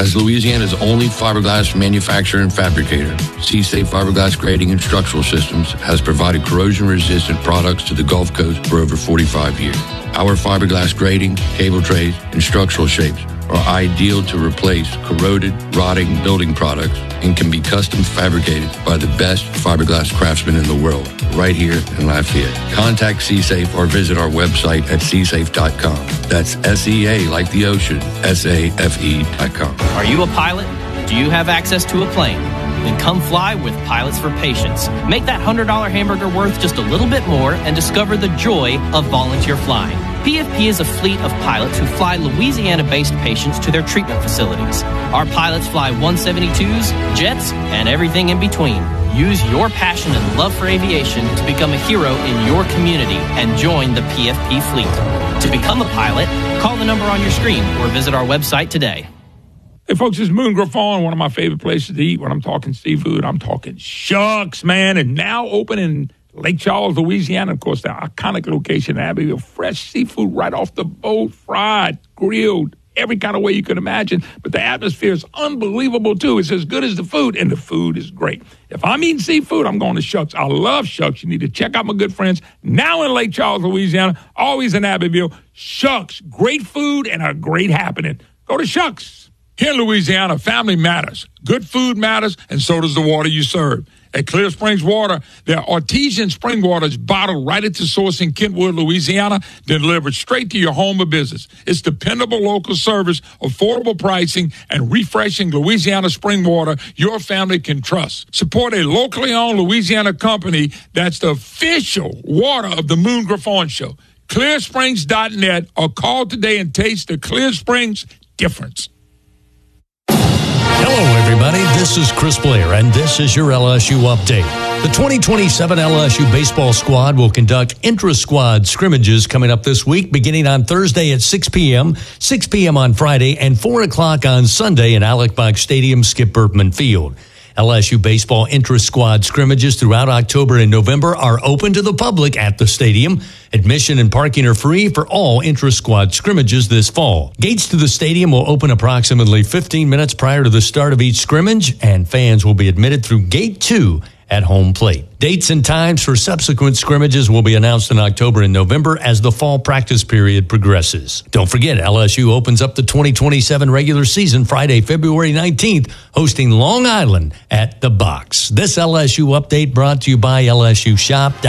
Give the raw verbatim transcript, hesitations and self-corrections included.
As Louisiana's only fiberglass manufacturer and fabricator, C-Safe Fiberglass Grading and Structural Systems has provided corrosion-resistant products to the Gulf Coast for over forty-five years. Our fiberglass grading, cable trays, and structural shapes are ideal to replace corroded, rotting building products and can be custom fabricated by the best fiberglass craftsmen in the world, right here in Lafayette. Contact C-Safe or visit our website at c safe dot com. That's S E A like the ocean, S A F E dot com. Are you a pilot? Do you have access to a plane? Then come fly with Pilots for Patients. Make that one hundred dollars hamburger worth just a little bit more and discover the joy of volunteer flying. P F P is a fleet of pilots who fly Louisiana-based patients to their treatment facilities. Our pilots fly one seventy-twos, jets, and everything in between. Use your passion and love for aviation to become a hero in your community and join the P F P fleet. To become a pilot, call the number on your screen or visit our website today. Hey, folks, it's Moon Griffon, one of my favorite places to eat. When I'm talking seafood, I'm talking Shucks, man. And now open in Lake Charles, Louisiana, of course, the iconic location in Abbeville. Fresh seafood right off the boat, fried, grilled, every kind of way you can imagine. But the atmosphere is unbelievable, too. It's as good as the food, and the food is great. If I'm eating seafood, I'm going to Shucks. I love Shucks. You need to check out my good friends now in Lake Charles, Louisiana, always in Abbeville. Shucks, great food and a great happening. Go to Shucks. Here in Louisiana, family matters. Good food matters, and so does the water you serve. At Clear Springs Water, their artesian spring water is bottled right at the source in Kentwood, Louisiana, then delivered straight to your home or business. It's dependable local service, affordable pricing, and refreshing Louisiana spring water your family can trust. Support a locally owned Louisiana company that's the official water of the Moon Griffon Show. clear springs dot net or call today and taste the Clear Springs difference. Hello, everybody. This is Chris Blair, and this is your L S U update. The twenty twenty-seven L S U baseball squad will conduct intra-squad scrimmages coming up this week, beginning on Thursday at six p.m., six p.m. on Friday, and four o'clock on Sunday in Alex Box Stadium, Skip Bertman Field. L S U baseball intra-squad scrimmages throughout October and November are open to the public at the stadium. Admission and parking are free for all intra-squad scrimmages this fall. Gates to the stadium will open approximately fifteen minutes prior to the start of each scrimmage, and fans will be admitted through Gate two at home plate. Dates and times for subsequent scrimmages will be announced in October and November as the fall practice period progresses. Don't forget, L S U opens up the twenty twenty-seven regular season Friday, February nineteenth, hosting Long Island at the Box. This L S U update brought to you by L S U Shop.